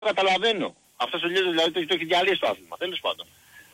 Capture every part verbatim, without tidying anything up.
καταλαβαίνω. Αυτός ο Λιέζος δηλαδή το, το έχει διαλύσει το άθλημα, τέλος πάντων.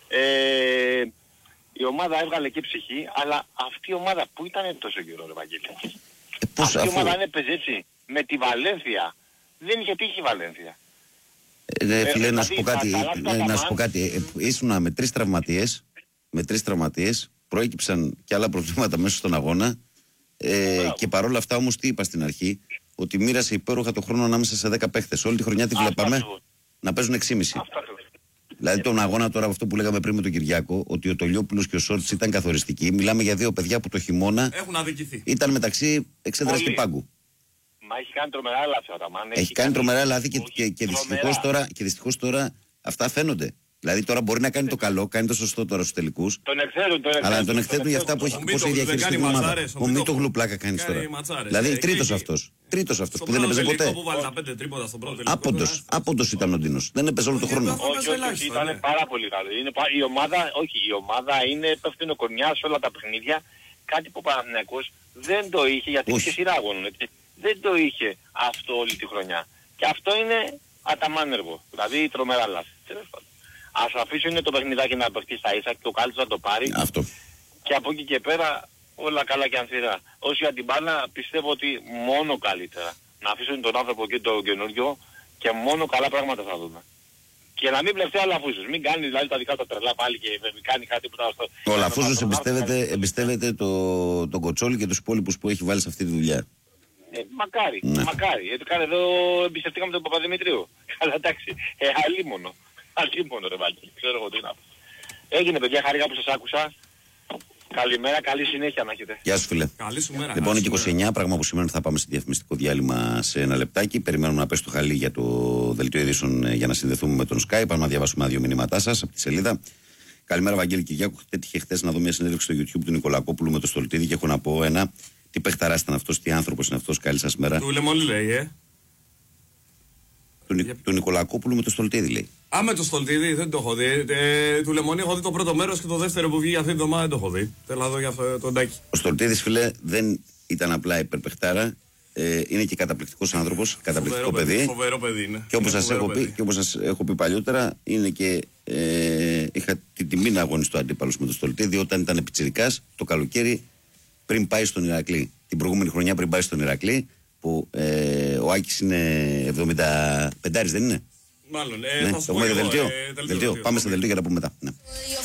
Ε, η ομάδα έβγαλε και ψυχή, αλλά αυτή η ομάδα που ήταν τόσο καιρό, ρε Βαγγέλη. Ε, πώς, αυτή αφού... η ομάδα αν έπαιζε έτσι με τη Βαλένθια, δεν είχε τύχει η Βαλένθια. Ε, ρε, φίλε, ε, να σου πω κάτι, ε, να σου πω κάτι. Ε, ήσουνα με τρεις τραυματίες, με τρεις τραυματίες, προέκυψαν και άλλα προβλήματα μέσα στον αγώνα ε, και παρόλα αυτά όμως τι είπα στην αρχή, ότι μοίρασε υπέροχα το χρόνο ανάμεσα σε δέκα παίχτες. Όλη τη χρονιά τη βλέπαμε να παίζουν έξι κόμμα πέντε. Δηλαδή τον αγώνα τώρα, αυτό που λέγαμε πριν με τον Κυριάκο, ότι ο Τολιόπουλος και ο Σόρτς ήταν καθοριστικοί. Μιλάμε για δύο παιδιά που το χειμώνα έχουν αδικηθεί. Ήταν μεταξύ εξέδρας και πάγκου. Μα έχει κάνει τρομερά λάθη ο Ραμάν. Έχει, έχει κάνει τρομερά λάθη και, και, και, δυστυχώς τώρα, και δυστυχώς τώρα αυτά φαίνονται. Δηλαδή τώρα μπορεί να κάνει το καλό, κάνει το σωστό τώρα στους τελικούς. Τον εκθέτουν, τον αλλά τον εκθέτουν για αυτά που έχει, πώς έχει διαχειριστεί την ομάδα. Ο Μίτογλου πλάκα κάνει τώρα. Δηλαδή τρίτος αυτός. Τρίτος αυτός που δεν έπαιζε ποτέ. Άποντος, άποντος ήταν ο Ντίνος. Δεν έπαιζε όλο τον χρόνο. Όχι, όχι, ήταν πάρα πολύ καλό. Η ομάδα, όχι, η ομάδα είναι πευθυνοκονιά σε όλα τα παιχνίδια. Κάτι που ο Παναθηναϊκός δεν το είχε γιατί είχε σειρά αγώνων. Δεν το είχε αυτό όλη τη χρονιά. Και αυτό είναι αταμάνεργο. Δηλαδή τρομερά λάθη. Ας αφήσουν το παιχνιδάκι να παιχτεί στα ίσα και το καλύτερο να το πάρει. Αυτό. Και από εκεί και πέρα όλα καλά και ανθυρά. Όσοι για την μπάλα πιστεύω ότι μόνο καλύτερα. Να αφήσουν τον άνθρωπο και το καινούριο και μόνο καλά πράγματα θα δούμε. Και να μην πλευτεί ο Λαφούζος. Μην κάνει δηλαδή τα δικά του τρελά πάλι και κάνει κάτι που θα στο... Ο Λαφούζος εμπιστεύεται, εμπιστεύεται το, τον Κοτσόλη και τους υπόλοιπους που έχει βάλει σε αυτή τη δουλειά. Ε, μακάρι, ναι. μακάρι. Γιατί κάνε εδώ εμπιστευτήκαμε τον Παπαδημητρίου. Καλά εντάξει. Ε, αλίμονο. Αλίμονο ρε Βάκη. Ξέρω εγώ τι να πω. Έγινε παιδιά, χαρικά που σας άκουσα. Καλημέρα, καλή συνέχεια να έχετε. Γεια σου φίλε. Καλή σου μέρα. Λοιπόν, και είκοσι εννιά, πράγμα που σημαίνει θα πάμε σε διαφημιστικό διάλειμμα σε ένα λεπτάκι. Περιμένουμε να πέσει το χαλί για το δελτίο ειδήσεων για να συνδεθούμε με τον Skype. Πάμε να διαβάσουμε δύο μηνύματά σας από τη σελίδα. Καλημέρα, Βαγγέλη Κυριάκου. Έτυχε χθες να δω μια συνέντευξη στο YouTube του Νικολακόπουλου με το Στολτίδη και έχω να πω ένα. Τι παιχταράς ήταν αυτός, τι άνθρωπος είναι αυτός. Καλή σας μέρα. Του Λεμόνι λέει, ε. Του, Νι, του Νικολακόπουλου με το Στολτίδη λέει. Α, με το Στολτίδη δεν το έχω δει. Ε, του Λεμόνι έχω δει το πρώτο μέρος και το δεύτερο που βγήκε αυτή την εβδομάδα δεν το έχω δει. Θέλω να δω για αυτό τον Τάκη. Ο Στολτίδης, φίλε, δεν ήταν απλά υπερπαιχτάρα. Ε, είναι και καταπληκτικός άνθρωπος, καταπληκτικό φοβερό παιδί. Φοβερό παιδί είναι. Και όπως σας έχω πει, και όπως σας έχω πει παλιότερα, είναι και. Ε, είχα την τιμή να αγωνιστώ αντίπαλος με τον Στολτίδη όταν ήταν πιτσιρικάς το καλοκαίρι πριν πάει στον Ηρακλή. Την προηγούμενη χρονιά πριν πάει στον Ηρακλή. Που ε, ο Άκης είναι εβδομήντα πέντε, δεν είναι? Μάλλον, ε, ναι, θα σου πω δελτίο. Ε, δελτίο. δελτίο, δελτίο. Πάμε στο δελτίο για να πούμε μετά. Ναι.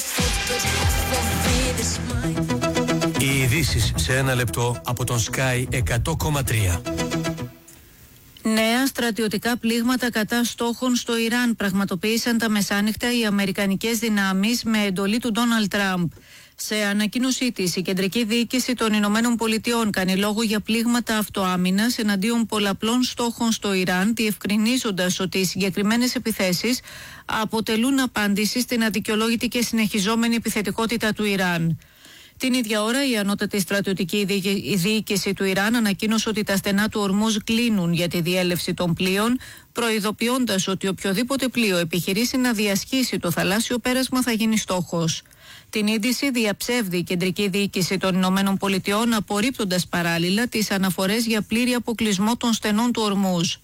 Οι ειδήσεις σε ένα λεπτό από τον Sky εκατό κόμμα τρία. Νέα στρατιωτικά πλήγματα κατά στόχων στο Ιράν πραγματοποίησαν τα μεσάνυχτα οι αμερικανικές δυνάμεις με εντολή του Ντόναλντ Τραμπ. Σε ανακοίνωσή της, η Κεντρική Διοίκηση των Ηνωμένων Πολιτειών κάνει λόγο για πλήγματα αυτοάμυνας εναντίον πολλαπλών στόχων στο Ιράν, διευκρινίζοντας ότι οι συγκεκριμένες επιθέσεις αποτελούν απάντηση στην αδικαιολόγητη και συνεχιζόμενη επιθετικότητα του Ιράν. Την ίδια ώρα, η ανώτατη στρατιωτική διοίκηση του Ιράν ανακοίνωσε ότι τα στενά του Ορμούζ κλείνουν για τη διέλευση των πλοίων, προειδοποιώντας ότι οποιοδήποτε πλοίο επιχειρήσει να διασχίσει το θαλάσσιο πέρασμα θα γίνει στόχος. Την είδηση διαψεύδει η Κεντρική Διοίκηση των Ηνωμένων Πολιτειών, απορρίπτοντας παράλληλα τις αναφορές για πλήρη αποκλεισμό των στενών του Ορμούζ.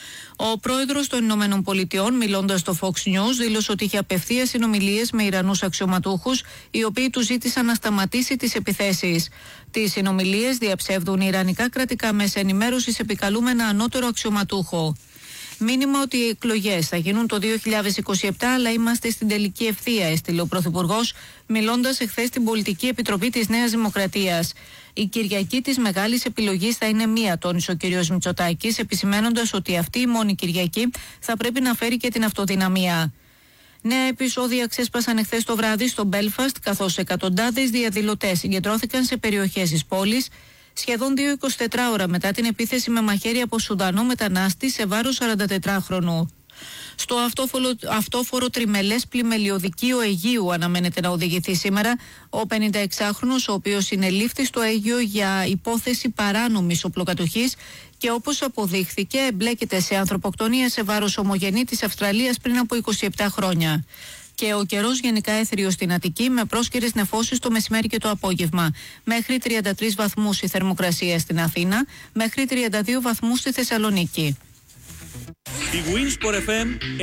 Ο πρόεδρος των Ηνωμένων Πολιτειών, μιλώντας στο Fox News, δήλωσε ότι είχε απευθείας συνομιλίες με Ιρανούς αξιωματούχους, οι οποίοι του ζήτησαν να σταματήσει τις επιθέσεις. Τις συνομιλίες διαψεύδουν ιρανικά κρατικά μέσα ενημέρωσης επικαλούμενα ανώτερο αξιωματούχο. Μήνυμα ότι οι εκλογές θα γίνουν το δύο χιλιάδες είκοσι επτά, αλλά είμαστε στην τελική ευθεία, έστειλε ο Πρωθυπουργός, μιλώντας εχθές στην Πολιτική Επιτροπή της Νέας Δημοκρατίας. Η Κυριακή της μεγάλης επιλογής θα είναι μία, τόνισε ο κ. Μητσοτάκης, επισημένοντας ότι αυτή η μόνη Κυριακή θα πρέπει να φέρει και την αυτοδυναμία. Νέα επεισόδια ξέσπασαν εχθές το βράδυ στο Μπέλφαστ, καθώς εκατοντάδες διαδηλωτές συγκεντρώθηκαν σε περιοχές της πόλης, σχεδόν δύο εικοσιτετράωρα μετά την επίθεση με μαχαίρι από Σουδανό μετανάστη σε βάρος σαραντατετράχρονου. Στο αυτόφορο, αυτόφορο τριμελές πλημελιωδικείο Αιγείου αναμένεται να οδηγηθεί σήμερα ο πενηνταεξάχρονος, ο οποίος συνελήφθη στο Αίγιο για υπόθεση παράνομης οπλοκατοχής και όπως αποδείχθηκε εμπλέκεται σε ανθρωποκτονία σε βάρος ομογενή της Αυστραλίας πριν από είκοσι επτά χρόνια. Και ο καιρός γενικά έθριος στην Αττική με πρόσκαιρες νεφώσεις το μεσημέρι και το απόγευμα. Μέχρι τριάντα τρεις βαθμούς η θερμοκρασία στην Αθήνα, μέχρι τριάντα δύο βαθμούς στη Θεσσαλονίκη. Η Winsport εφ εμ